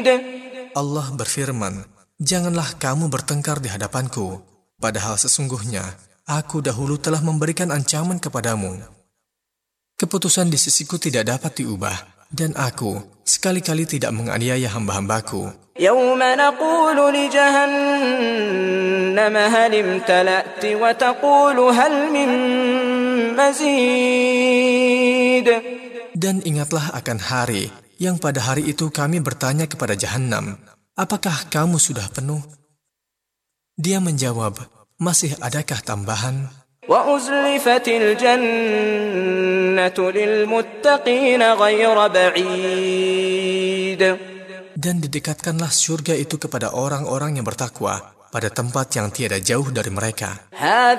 Allah berfirman, janganlah kamu bertengkar di hadapanku, padahal sesungguhnya aku dahulu telah memberikan ancaman kepadamu. Keputusan di sisiku tidak dapat diubah, dan aku sekali-kali tidak menganiaya hamba-hambaku. يوم نقول لجهنم هل امتلأت وتقول هل من مزيد. Dan ingatlah akan hari yang pada hari itu kami bertanya kepada Jahannam, apakah kamu sudah penuh? Dia menjawab, masih adakah tambahan? وأزلفت الجنة للمتقين غير بعيد. Dan didekatkanlah surga itu kepada orang-orang yang bertakwa pada tempat yang tiada jauh dari mereka.